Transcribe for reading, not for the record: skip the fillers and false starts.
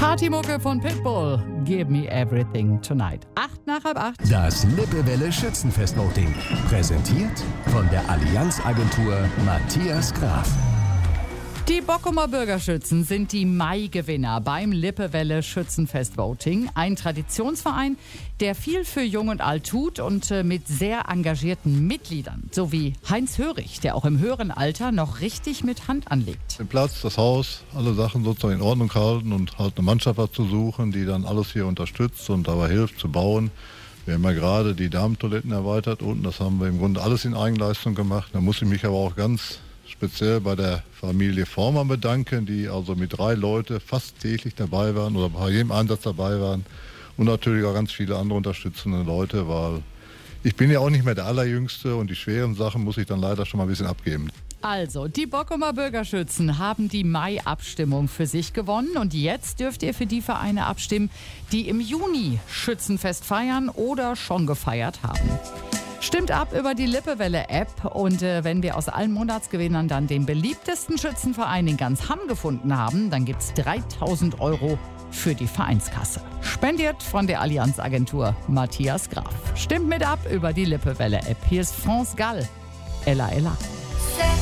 Partymucke von Pitbull. Give me everything tonight. 8:08. Das Lippewelle Schützenfest-Voting. Präsentiert von der Allianz-Agentur Matthias Graf. Die Bockumer Bürgerschützen sind die Mai-Gewinner beim Lippewelle Schützenfest-Voting. Ein Traditionsverein, der viel für Jung und Alt tut und mit sehr engagierten Mitgliedern. So wie Heinz Hörig, der auch im höheren Alter noch richtig mit Hand anlegt. Den Platz, das Haus, alle Sachen sozusagen in Ordnung halten und halt eine Mannschaft dazu suchen, die dann alles hier unterstützt und dabei hilft zu bauen. Wir haben ja gerade die Damentoiletten erweitert unten, das haben wir im Grunde alles in Eigenleistung gemacht. Da muss ich mich aber auch ganz speziell bei der Familie Vormann bedanken, die also mit 3 Leuten fast täglich dabei waren oder bei jedem Einsatz dabei waren und natürlich auch ganz viele andere unterstützende Leute, weil ich bin ja auch nicht mehr der Allerjüngste und die schweren Sachen muss ich dann leider schon mal ein bisschen abgeben. Also, die Bockumer Bürgerschützen haben die Mai-Abstimmung für sich gewonnen und jetzt dürft ihr für die Vereine abstimmen, die im Juni Schützenfest feiern oder schon gefeiert haben. Stimmt ab über die Lippewelle-App und wenn wir aus allen Monatsgewinnern dann den beliebtesten Schützenverein in ganz Hamm gefunden haben, dann gibt's 3.000 € für die Vereinskasse. Spendiert von der Allianz-Agentur Matthias Graf. Stimmt mit ab über die Lippewelle-App. Hier ist France Gall. Ella Ella.